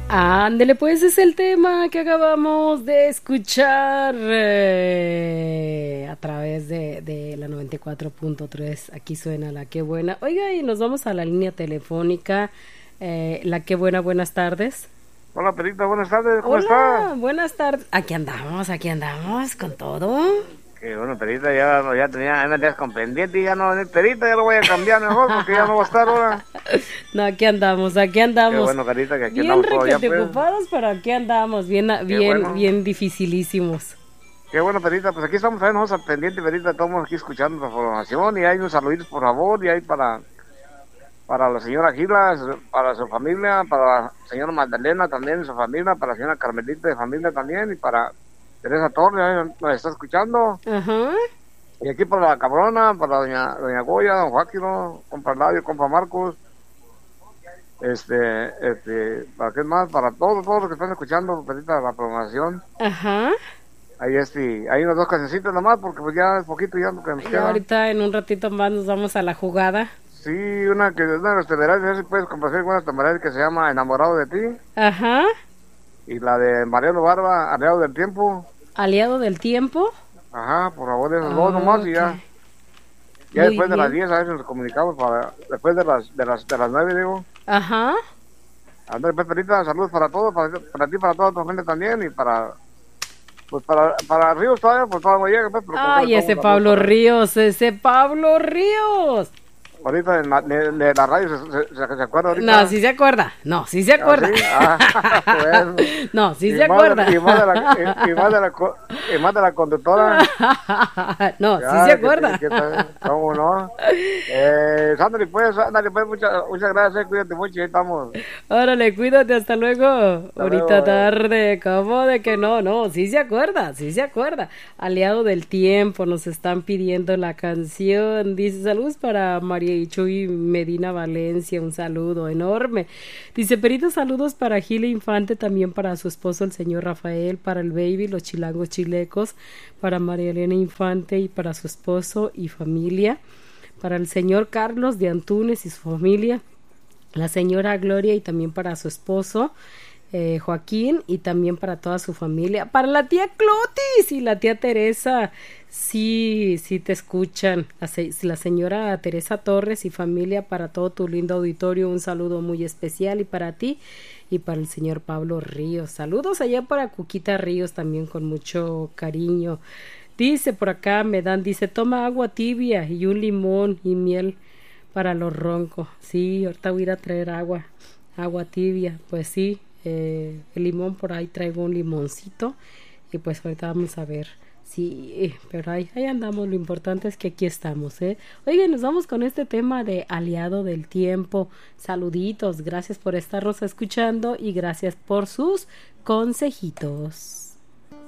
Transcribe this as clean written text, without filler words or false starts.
Ándele, pues es el tema que acabamos de escuchar a través de la 94.3. Aquí suena La Qué Buena. Oiga, y nos vamos a la línea telefónica. La Qué Buena, buenas tardes. Hola, Perita, buenas tardes, ¿cómo estás? Hola, buenas tardes. Aquí andamos con todo. Que bueno, Perita, ya me tenías con pendiente y ya no, Perita, ya lo voy a cambiar mejor porque ya no va a estar ahora. No, aquí andamos, aquí Qué andamos. bueno, Perita, que aquí Bien andamos todavía, requete pues. ocupados, pero aquí andamos, Qué bueno. bien dificilísimos. Qué bueno, Perita, pues aquí estamos también nosotros al pendiente, Perita, estamos aquí escuchando la información y hay unos saluditos, por favor, y hay para la señora Gilas, para su familia, para la señora Magdalena también, su familia, para la señora Carmelita de familia también, y para Teresa Torres, nos está escuchando. Ajá. Y aquí para la cabrona, para doña Goya, don Joaquino, compa Ladio, compa Marcos, ¿para qué más? Para todos los que están escuchando, Perita, la programación. Ajá. Hay unas dos cancioncitas nomás, porque pues ya es poquito ya lo que nos Y queda. ahorita en un ratito más nos vamos a la jugada. Sí, una de los temerarios, a ver si puedes complacer con una temerarias que se llama Enamorado de ti. Ajá. Y la de Mariano Barba, Aliado del Tiempo. Aliado del tiempo. Ajá, por favor, esas dos nomás y ya. Ya Muy después de las bien. 10 a veces nos comunicamos después de las 9, digo. Ajá. Andrés Perita, saludos para todos, para ti, para toda tu gente también, y para Ríos todavía, pues todavía no llega, pues, pero Ay, ese Pablo Ríos, ese Pablo Ríos. ahorita de la radio se acuerda ahorita. No, sí se acuerda. No, sí se acuerda. ¿Ah, sí? Bueno. No, sí se acuerda. Y más de la conductora. No, sí Ya, se acuerda. ¿Cómo no? Ándale pues, muchas gracias, cuídate mucho, ahí estamos. Órale, cuídate, hasta luego. Ahorita Luego. tarde, ¿cómo de que no? No, sí se acuerda, sí se acuerda. Aliado del tiempo, nos están pidiendo la canción. Dice, saludos para María Ichuy Medina Valencia, un saludo enorme. Dice, Perito, saludos para Gila Infante, también para su esposo, el señor Rafael, para el baby, los chilangos chilecos, para María Elena Infante y para su esposo y familia, para el señor Carlos de Antunes y su familia, la señora Gloria y también para su esposo Joaquín, y también para toda su familia, para la tía Clotis y la tía Teresa. Sí, sí te escuchan, la señora Teresa Torres y familia, para todo tu lindo auditorio, un saludo muy especial, y para ti y para el señor Pablo Ríos. Saludos allá para Cuquita Ríos también con mucho cariño. Dice por acá, dice, toma agua tibia y un limón y miel para los roncos. Sí, ahorita voy a ir a traer agua tibia. Pues sí, el limón, por ahí traigo un limoncito, y pues ahorita vamos a ver. Sí, pero ahí andamos. Lo importante es que aquí estamos, ¿eh? Oigan, nos vamos con este tema de Aliado del Tiempo. Saluditos, gracias por estarnos escuchando y gracias por sus consejitos.